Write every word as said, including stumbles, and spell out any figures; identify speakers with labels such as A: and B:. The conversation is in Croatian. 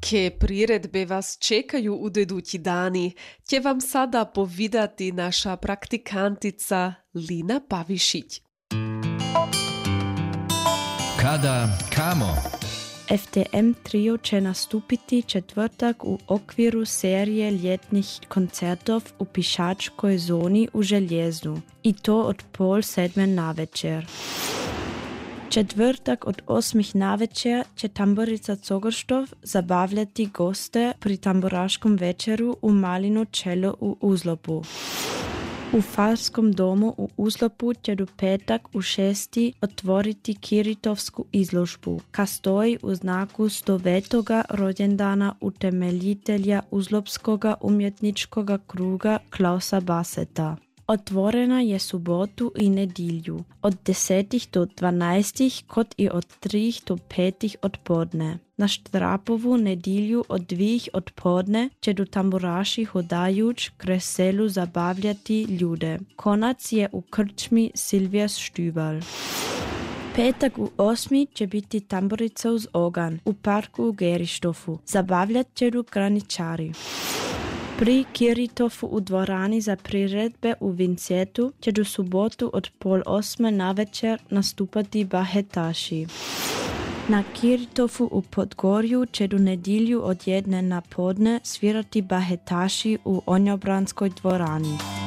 A: Ke priredbe vas čekaju u idući dani, će vam sada povidati naša praktikantica Lina Pavišić.
B: Kada, kamo?
C: F T M Trio će nastupiti četvrtak u okviru serije ljetnih koncertov u Pišačkoj zoni u Željeznu, i to od pol sedme navečer. Četvrtak od osmih navečer će tamborica Cogorštov zabavljati goste pri tamburaškom večeru u Malino čelo u Uzlopu. U Farskom domu u Uzlopu će do petak u šesti otvoriti Kiritovsku izložbu, ka stoji u znaku stovetoga rođendana utemeljitelja Uzlopskoga umjetničkoga kruga Klausa Baseta. Otvorena je subotu i nedilju, od desetih do dvanajstih, kot i od trih do petih odpodne. Na Štrapovu nedilju od dvih odpodne će do tamburaši hodajuć k selu zabavljati ljude. Konac je u krčmi Silvija Štübal. Petak u osmi će biti tamburica uz ogan u parku u Gerištofu. Zabavljat će do graničari. Pri Kiritofu u dvorani za priredbe u Vincetu će do subotu od pol osme navečer nastupati bahetaši. Na Kiritofu u Podgorju će do nedilju od jedne na podne svirati bahetaši u Onjobranskoj dvorani.